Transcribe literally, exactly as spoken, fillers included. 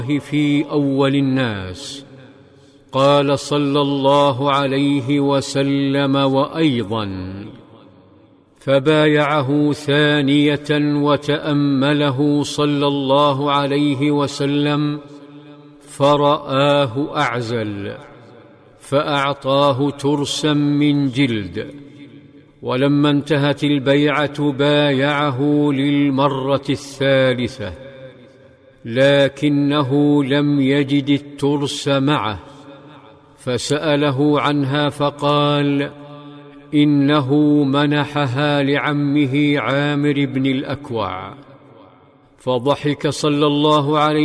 في أول الناس. قال صلى الله عليه وسلم: وأيضا فبايعه ثانية وتأمله صلى الله عليه وسلم فرآه أعزل فأعطاه ترسا من جلد، ولما انتهت البيعة بايعه للمرة الثالثة، لكنه لم يجد الترس معه، فسأله عنها فقال: إنه منحها لعمه عامر بن الأكوع. فضحك صلى الله عليه